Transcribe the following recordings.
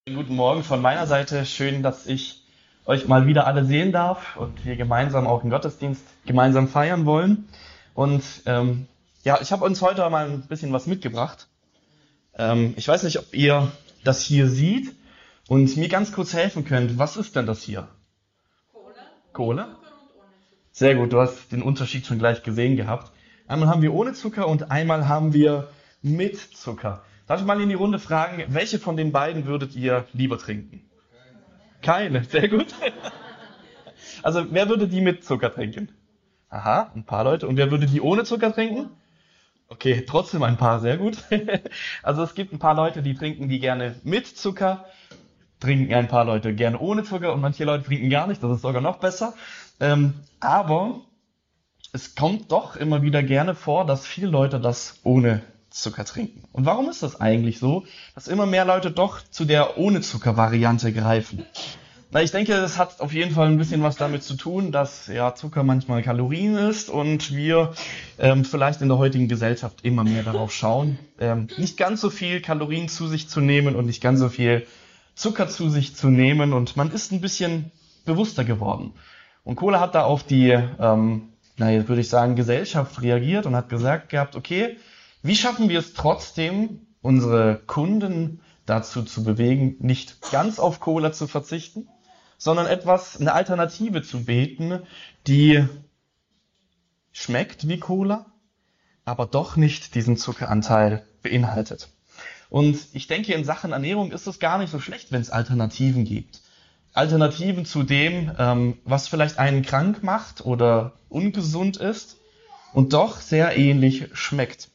Guten Morgen von meiner Seite. Schön, dass ich euch mal wieder alle sehen darf und wir gemeinsam auch einen Gottesdienst gemeinsam feiern wollen. Und ja, ich habe uns heute mal ein bisschen was mitgebracht. Ich weiß nicht, ob ihr das hier seht und mir ganz kurz helfen könnt. Was ist denn das hier? Kohle? Sehr gut, du hast den Unterschied schon gleich gesehen gehabt. Einmal haben wir ohne Zucker und einmal haben wir mit Zucker. Darf ich mal in die Runde fragen, welche von den beiden würdet ihr lieber trinken? Keine, sehr gut. Also wer würde die mit Zucker trinken? Aha, ein paar Leute. Und wer würde die ohne Zucker trinken? Okay, trotzdem ein paar, sehr gut. Also es gibt ein paar Leute, die trinken die gerne mit Zucker, trinken ein paar Leute gerne ohne Zucker und manche Leute trinken gar nicht, das ist sogar noch besser. Aber es kommt doch immer wieder gerne vor, dass viele Leute das ohne Zucker trinken. Und warum ist das eigentlich so, dass immer mehr Leute doch zu der ohne Zucker-Variante greifen? Na, ich denke, das hat auf jeden Fall ein bisschen was damit zu tun, dass ja Zucker manchmal Kalorien ist und wir vielleicht in der heutigen Gesellschaft immer mehr darauf schauen, nicht ganz so viel Kalorien zu sich zu nehmen und nicht ganz so viel Zucker zu sich zu nehmen und man ist ein bisschen bewusster geworden. Und Cola hat da auf die, jetzt würde ich sagen, Gesellschaft reagiert und hat gesagt gehabt, okay, wie schaffen wir es trotzdem, unsere Kunden dazu zu bewegen, nicht ganz auf Cola zu verzichten, sondern eine Alternative zu bieten, die schmeckt wie Cola, aber doch nicht diesen Zuckeranteil beinhaltet. Und ich denke, in Sachen Ernährung ist es gar nicht so schlecht, wenn es Alternativen gibt. Alternativen zu dem, was vielleicht einen krank macht oder ungesund ist und doch sehr ähnlich schmeckt.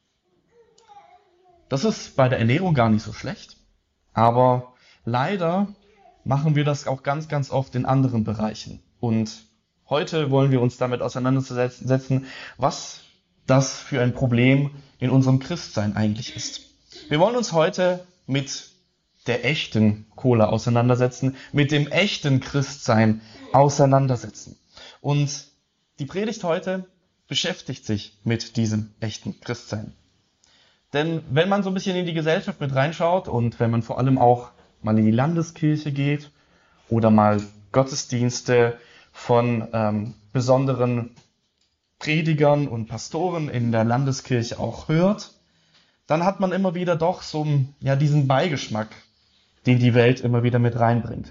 Das ist bei der Ernährung gar nicht so schlecht, aber leider machen wir das auch ganz, ganz oft in anderen Bereichen. Und heute wollen wir uns damit auseinandersetzen, was das für ein Problem in unserem Christsein eigentlich ist. Wir wollen uns heute mit der echten Cola auseinandersetzen, mit dem echten Christsein auseinandersetzen. Und die Predigt heute beschäftigt sich mit diesem echten Christsein. Denn wenn man so ein bisschen in die Gesellschaft mit reinschaut und wenn man vor allem auch mal in die Landeskirche geht oder mal Gottesdienste von besonderen Predigern und Pastoren in der Landeskirche auch hört, dann hat man immer wieder doch so diesen Beigeschmack, den die Welt immer wieder mit reinbringt.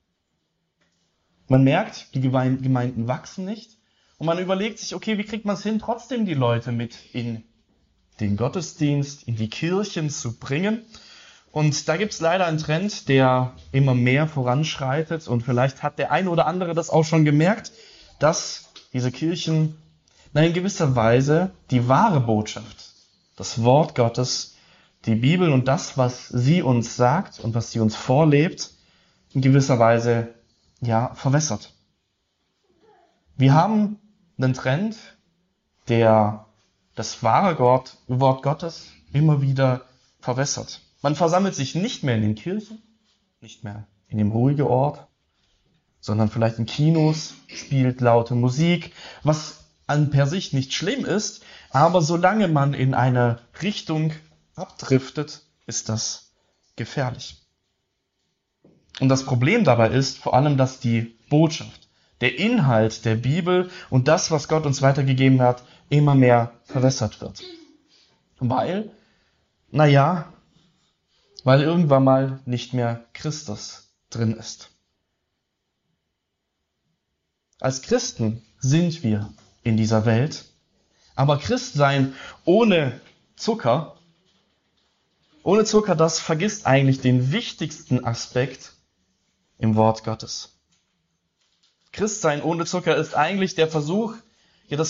Man merkt, die Gemeinden wachsen nicht und man überlegt sich, okay, wie kriegt man es hin, trotzdem die Leute mit in den Gottesdienst, in die Kirchen zu bringen. Und da gibt es leider einen Trend, der immer mehr voranschreitet und vielleicht hat der eine oder andere das auch schon gemerkt, dass diese Kirchen in gewisser Weise die wahre Botschaft, das Wort Gottes, die Bibel und das, was sie uns sagt und was sie uns vorlebt, in gewisser Weise verwässert. Wir haben einen Trend, der das wahre Wort Gottes immer wieder verwässert. Man versammelt sich nicht mehr in den Kirchen, nicht mehr in dem ruhigen Ort, sondern vielleicht in Kinos, spielt laute Musik, was an per sich nicht schlimm ist, aber solange man in eine Richtung abdriftet, ist das gefährlich. Und das Problem dabei ist vor allem, dass die Botschaft, der Inhalt der Bibel und das, was Gott uns weitergegeben hat, immer mehr verwässert wird. Weil irgendwann mal nicht mehr Christus drin ist. Als Christen sind wir in dieser Welt, aber Christsein ohne Zucker, das vergisst eigentlich den wichtigsten Aspekt im Wort Gottes. Christsein ohne Zucker ist eigentlich der Versuch,